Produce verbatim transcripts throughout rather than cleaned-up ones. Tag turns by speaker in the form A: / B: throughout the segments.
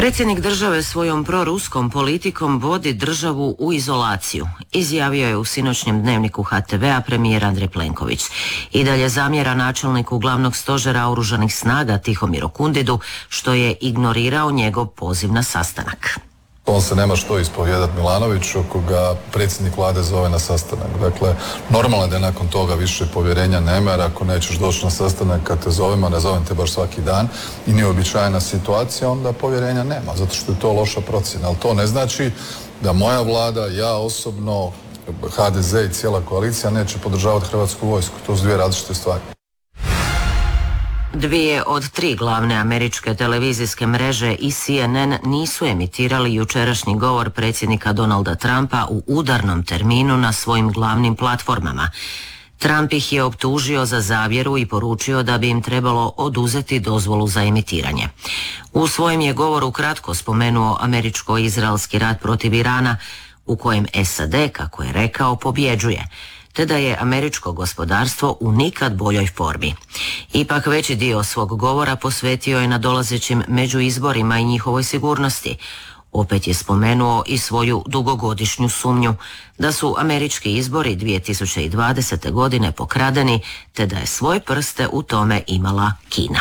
A: Predsjednik države svojom proruskom politikom vodi državu u izolaciju, izjavio je u sinoćnjem dnevniku ha te vea premijer Andrej Plenković. I dalje zamjera načelniku glavnog stožera oružanih snaga Tihomiru Kundidu što je ignorirao njegov poziv na sastanak.
B: On se nema što ispovijedati Milanoviću, koga predsjednik vlade zove na sastanak. Dakle, normalno da nakon toga više povjerenja nema, jer ako nećeš doći na sastanak kad te zovemo, ne zovem te baš svaki dan i nije uobičajena situacija, onda povjerenja nema, zato što je to loša procjena. Ali to ne znači da moja vlada, ja osobno, ha de ze i cijela koalicija neće podržavati hrvatsku vojsku. To su dvije različite stvari.
A: Dvije od tri glavne američke televizijske mreže i C N N nisu emitirali jučerašnji govor predsjednika Donalda Trumpa u udarnom terminu na svojim glavnim platformama. Trump ih je optužio za zavjeru i poručio da bi im trebalo oduzeti dozvolu za emitiranje. U svojem je govoru kratko spomenuo američko-izraelski rat protiv Irana, u kojem es a de, kako je rekao, pobjeđuje, te da je američko gospodarstvo u nikad boljoj formi. Ipak veći dio svog govora posvetio je nadolazećim međuizborima i njihovoj sigurnosti. Opet je spomenuo i svoju dugogodišnju sumnju da su američki izbori dvije tisuće dvadesete. godine pokradeni, te da je svoje prste u tome imala Kina.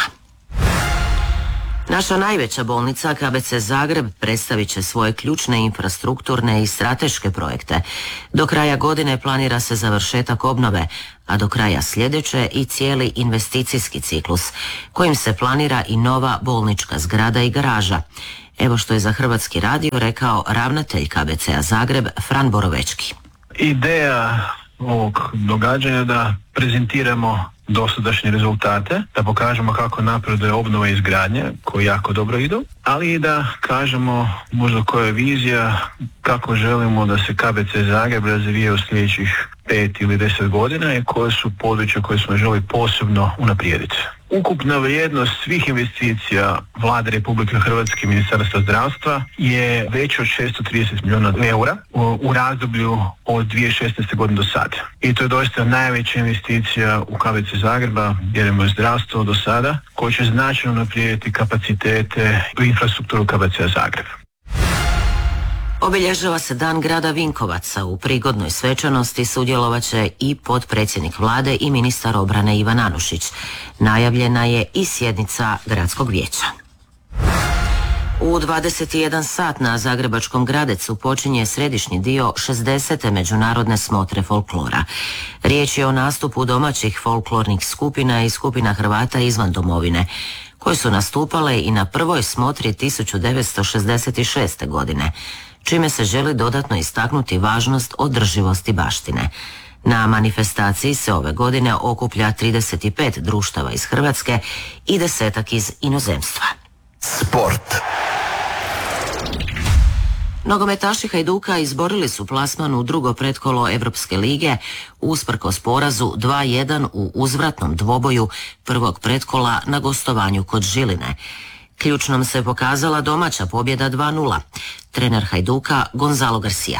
A: Naša najveća bolnica ka be ce Zagreb predstavit će svoje ključne infrastrukturne i strateške projekte. Do kraja godine planira se završetak obnove, a do kraja sljedeće i cijeli investicijski ciklus, kojim se planira i nova bolnička zgrada i garaža. Evo što je za Hrvatski radio rekao ravnatelj ka be ce Zagreb Fran Borovečki.
C: Ideja ovog događanja da prezentiramo dosadašnje rezultate, da pokažemo kako napreduje obnova i izgradnje koje jako dobro idu, ali i da kažemo možda koja je vizija kako želimo da se ka be ce Zagreb razvija u sljedećih pet ili deset godina i koje su područja koje smo želi posebno unaprijediti. Ukupna vrijednost svih investicija Vlade Republike Hrvatske i Ministarstva zdravstva je veća od šesto trideset milijuna eura u, u razdoblju od dvije tisuće šesnaeste. godine do sada. I to je doista najveća investicija u ka be ce Zagreba, vjerujemo je zdravstvo do sada, koje će značajno unaprijediti kapacitete i infrastrukturu ka be ce Zagreb.
A: Obilježava se Dan grada Vinkovaca. U prigodnoj svečanosti sudjelovat će i potpredsjednik vlade i ministar obrane Ivan Anušić. Najavljena je i sjednica gradskog vijeća. U dvadeset jedan sat na Zagrebačkom Gradecu počinje središnji dio šezdesete međunarodne smotre folklora. Riječ je o nastupu domaćih folklornih skupina i skupina Hrvata izvan domovine, koje su nastupale i na prvoj smotri tisuću devetsto šezdeset šeste. godine, čime se želi dodatno istaknuti važnost održivosti baštine. Na manifestaciji se ove godine okuplja trideset pet društava iz Hrvatske i desetak iz inozemstva.
D: Sport.
A: Nogometaši Hajduka izborili su plasman u drugo pretkolo Evropske lige usprkos porazu dva jedan u uzvratnom dvoboju prvog pretkola na gostovanju kod Žiline. Ključnom se pokazala domaća pobjeda dva nula. Trener Hajduka Gonzalo Garcia.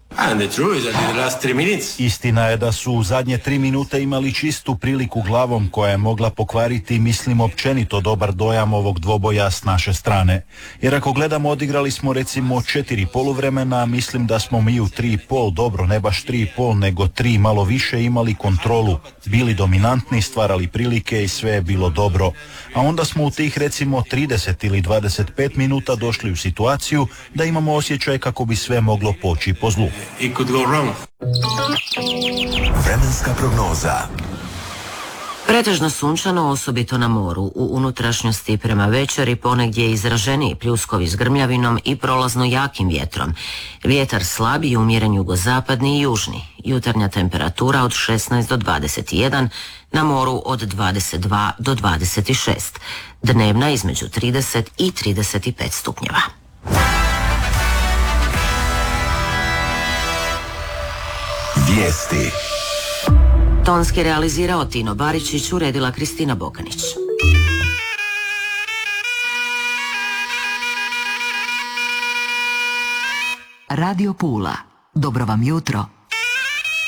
E: Istina je da su u zadnje tri minute imali čistu priliku glavom koja je mogla pokvariti, mislim, općenito dobar dojam ovog dvoboja s naše strane. Jer ako gledamo, odigrali smo recimo četiri poluvremena, mislim da smo mi u tri i pol, dobro, ne baš tri i pol, nego tri malo više, imali kontrolu, bili dominantni, stvarali prilike i sve je bilo dobro. A onda smo u tih recimo trideset ili dvadeset pet minuta došli u situaciju da imamo osjećaj kako bi sve moglo poći po zlu.
D: It could go wrong. Vremenska prognoza.
A: Pretežno sunčano, osobito na moru. U unutrašnjosti prema večeri ponegdje izraženiji pljuskovi s grmljavinom i prolazno jakim vjetrom. Vjetar slab i umjeren jugozapadni i južni. Jutarnja temperatura od šesnaest do dvadeset jedan, na moru od dvadeset dva do dvadeset šest. Dnevna između trideset i trideset pet stupnjeva.
D: Vijesti.
A: Tonski realizirao Tino Baričić, uredila Kristina Bokanić.
F: Radio Pula. Dobro vam jutro.